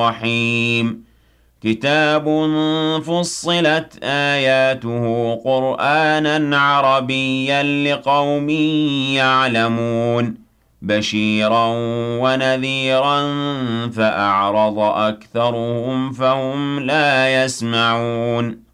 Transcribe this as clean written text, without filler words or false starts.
الرحيم كتاب فصلت آياته قرآنا عربيا لقوم يعلمون بشيرا ونذيرا فأعرض أكثرهم فهم لا يسمعون